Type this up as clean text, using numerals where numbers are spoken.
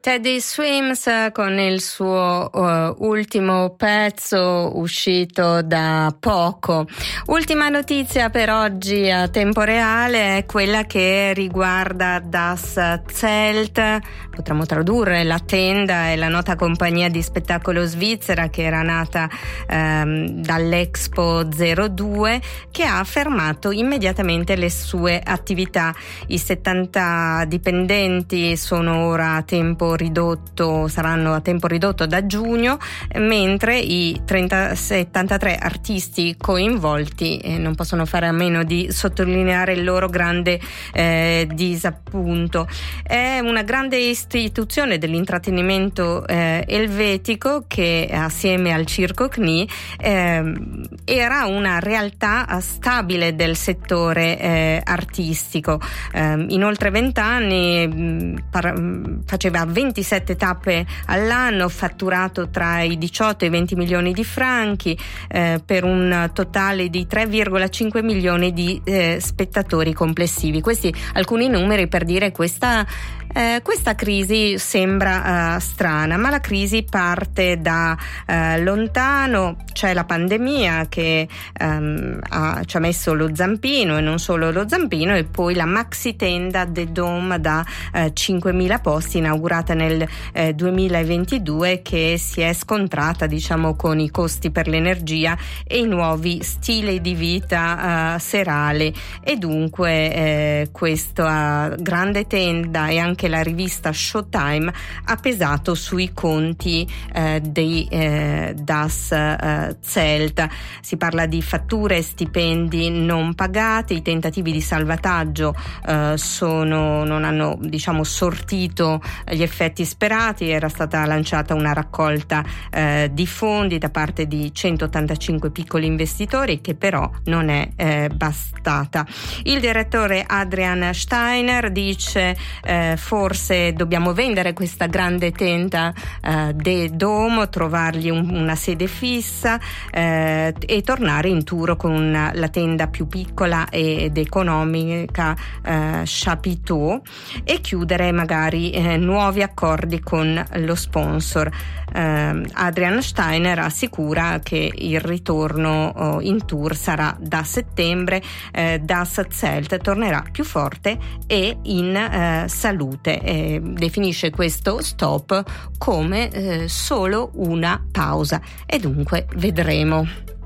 Teddy Swims con il suo ultimo pezzo uscito da poco. Ultima notizia per oggi a tempo reale è quella che riguarda Das Zelt, potremmo tradurre la tenda, è la nota compagnia di spettacolo svizzera che era nata dall'Expo 02, che ha fermato immediatamente le sue attività. I 70 dipendenti sono ora a tempo ridotto, saranno a tempo ridotto da giugno, mentre i 73 artisti coinvolti non possono fare a meno di sottolineare il loro grande disappunto. È una grande istituzione dell'intrattenimento elvetico che assieme al Circo CNI era una realtà stabile del settore artistico. In oltre 20 anni faceva 27 tappe all'anno, fatturato tra i 18 e i 20 milioni di franchi per un totale di 3,5 milioni di spettatori complessivi. Questi alcuni numeri per dire questa crisi sembra strana, ma la crisi parte da lontano. C'è la pandemia che ci ha messo lo zampino, e non solo lo zampino, e poi la maxi tenda The Dome da 5.000 posti inaugurata nel 2022, che si è scontrata con i costi per l'energia e i nuovi stili di vita serale, e dunque questa grande tenda e anche la rivista Showtime ha pesato sui conti dei Das Zelt. Si parla di fatture e stipendi non pagati. I tentativi di salvataggio non hanno sortito gli effetti sperati. Era stata lanciata una raccolta di fondi da parte di 185 piccoli investitori, che però non è bastata. Il direttore Adrian Steiner dice forse dobbiamo vendere questa grande tenda The Dome, trovargli una sede fissa e tornare in tour con la tenda più piccola ed economica Chapiteau, e chiudere magari nuovi accordi con lo sponsor. Adrian Steiner assicura che il ritorno in tour sarà da settembre. Das Zelt tornerà più forte e in salute. Definisce questo stop come solo una pausa, e dunque vedremo.